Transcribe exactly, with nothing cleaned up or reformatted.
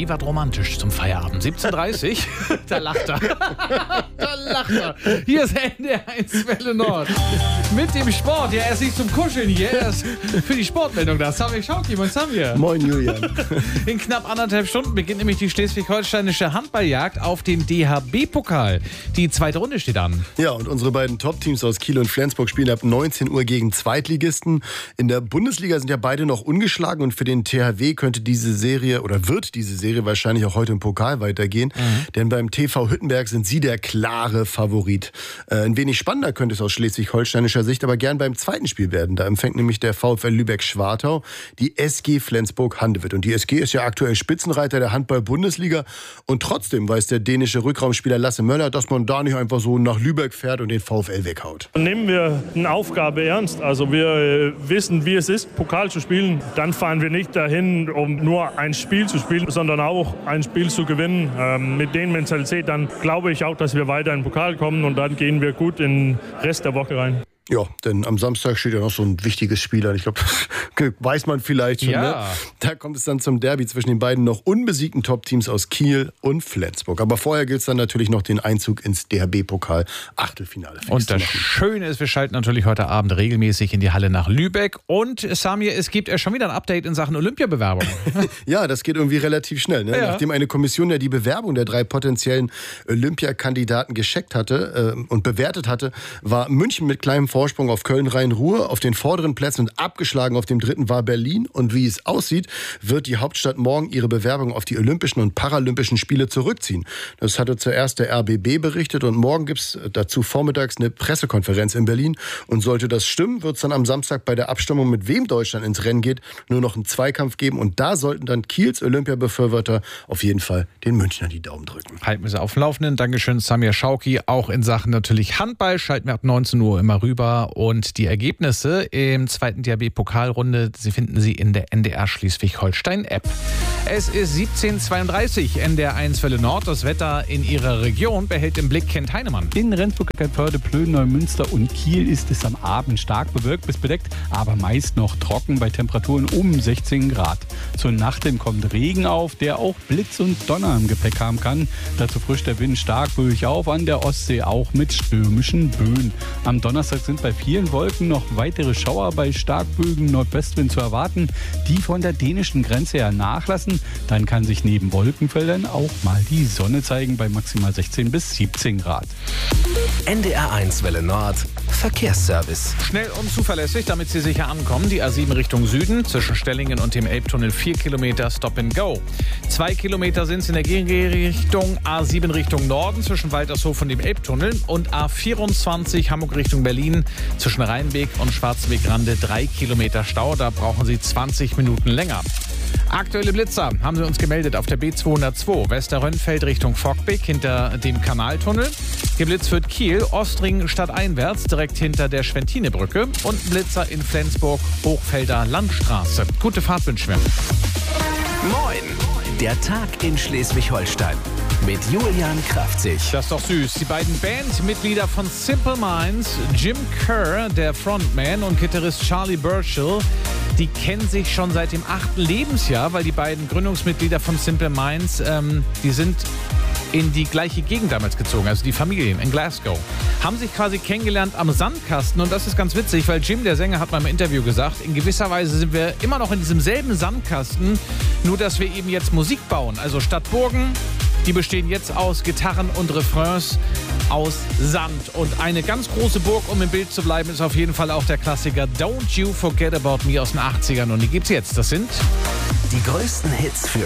nie was romantisch zum Feierabend. siebzehn Uhr dreißig, da lacht er. Da lacht er. Hier ist N D R eins Welle Nord. Mit dem Sport. Ja, er ist nicht zum Kuscheln hier, er ist für die Sportmeldung da. Samir Schauki, moin Samir. Moin Julian. In knapp anderthalb Stunden beginnt nämlich die schleswig-holsteinische Handballjagd auf den D H B-Pokal. Die zweite Runde steht an. Ja, und unsere beiden Top-Teams aus Kiel und Flensburg spielen ab neunzehn Uhr gegen Zweitligisten. In der Bundesliga sind ja beide noch ungeschlagen und für den T H W könnte diese Serie oder wird diese Serie wahrscheinlich auch heute im Pokal weitergehen. Mhm. Denn beim T V Hüttenberg sind sie der klare Favorit. Äh, ein wenig spannender könnte es aus schleswig-holsteinischer Sicht aber gern beim zweiten Spiel werden. Da empfängt nämlich der VfL Lübeck-Schwartau die S G Flensburg-Handewitt. Und die S G ist ja aktuell Spitzenreiter der Handball-Bundesliga. Und trotzdem weiß der dänische Rückraumspieler Lasse Möller, dass man da nicht einfach so nach Lübeck fährt und den VfL weghaut. Nehmen wir eine Aufgabe ernst. Also wir äh, wissen, wie es ist, Pokal zu spielen. Dann fahren wir nicht dahin, um nur ein Spiel zu spielen, sondern auch ein Spiel zu gewinnen. Ähm, mit den Mentalität, dann glaube ich auch, dass wir weiter in den Pokal kommen und dann gehen wir gut in den Rest der Woche rein. Ja, denn am Samstag steht ja noch so ein wichtiges Spiel an. Ich glaube, das weiß man vielleicht schon. Ja. Ne? Da kommt es dann zum Derby zwischen den beiden noch unbesiegten Top-Teams aus Kiel und Flensburg. Aber vorher gilt es dann natürlich noch den Einzug ins D H B-Pokal-Achtelfinale. Und das Schöne ist, wir schalten natürlich heute Abend regelmäßig in die Halle nach Lübeck. Und Samir, es gibt ja schon wieder ein Update in Sachen Olympiabewerbung. Ja, das geht irgendwie relativ schnell. Ne? Ja. Nachdem eine Kommission ja die Bewerbung der drei potenziellen Olympiakandidaten gescheckt hatte äh, und bewertet hatte, war München mit kleinem Vorsprung auf Köln-Rhein-Ruhr auf den vorderen Plätzen und abgeschlagen auf dem dritten war Berlin. Und wie es aussieht, wird die Hauptstadt morgen ihre Bewerbung auf die Olympischen und Paralympischen Spiele zurückziehen. Das hatte zuerst der R B B berichtet und morgen gibt es dazu vormittags eine Pressekonferenz in Berlin. Und sollte das stimmen, wird es dann am Samstag bei der Abstimmung, mit wem Deutschland ins Rennen geht, nur noch einen Zweikampf geben. Und da sollten dann Kiels Olympiabefürworter auf jeden Fall den Münchnern die Daumen drücken. Halten wir sie auf dem Laufenden. Dankeschön, Samir Schauki. Auch in Sachen natürlich Handball schalten wir ab neunzehn Uhr immer rüber. Und die Ergebnisse im zweiten D H B-Pokalrunde, Sie finden sie in der N D R Schleswig-Holstein-App. Es ist siebzehn Uhr zweiunddreißig, N D R eins Welle Nord. Das Wetter in Ihrer Region behält im Blick Kent Heinemann. In Rendsburg, Eckernförde, Plön, Neumünster und Kiel ist es am Abend stark bewölkt bis bedeckt, aber meist noch trocken bei Temperaturen um sechzehn Grad. Zur Nacht hin kommt Regen auf, der auch Blitz und Donner im Gepäck haben kann. Dazu frischt der Wind stark böig auf, an der Ostsee auch mit stürmischen Böen. Am Donnerstag sind bei vielen Wolken noch weitere Schauer bei starkböigem Nordwestwind zu erwarten, die von der dänischen Grenze her nachlassen. Dann kann sich neben Wolkenfeldern auch mal die Sonne zeigen bei maximal sechzehn bis siebzehn Grad. N D R eins Welle Nord Verkehrsservice. Schnell und zuverlässig, damit Sie sicher ankommen. Die A sieben Richtung Süden, zwischen Stellingen und dem Elbtunnel vier Kilometer Stop and Go. Zwei Kilometer sind es in der Gegenrichtung, A sieben Richtung Norden, zwischen Waltershof und dem Elbtunnel. Und A vierundzwanzig Hamburg Richtung Berlin, zwischen Rheinweg und Schwarzwegrande drei Kilometer Stau. Da brauchen Sie zwanzig Minuten länger. Aktuelle Blitzer haben Sie uns gemeldet auf der B zweihundertzwei, Westerrönnfeld Richtung Fockbeck hinter dem Kanaltunnel. Geblitzt wird Kiel, Ostring stadteinwärts direkt hinter der Schwentinebrücke und Blitzer in Flensburg, Hochfelder Landstraße. Gute Fahrt wünschen wir. Moin, der Tag in Schleswig-Holstein mit Julian Kraftzig. Das ist doch süß. Die beiden Bandmitglieder von Simple Minds, Jim Kerr, der Frontman, und Gitarrist Charlie Burchill, die kennen sich schon seit dem achten Lebensjahr, weil die beiden Gründungsmitglieder von Simple Minds, ähm, die sind in die gleiche Gegend damals gezogen, also die Familien in Glasgow. Haben sich quasi kennengelernt am Sandkasten und das ist ganz witzig, weil Jim, der Sänger, hat mal im Interview gesagt, in gewisser Weise sind wir immer noch in diesem selben Sandkasten, nur dass wir eben jetzt Musik bauen. Also statt Burgen, die bestehen jetzt aus Gitarren und Refrains aus Sand. Und eine ganz große Burg, um im Bild zu bleiben, ist auf jeden Fall auch der Klassiker Don't You Forget About Me aus den achtzigern. Und die gibt's jetzt. Das sind die größten Hits für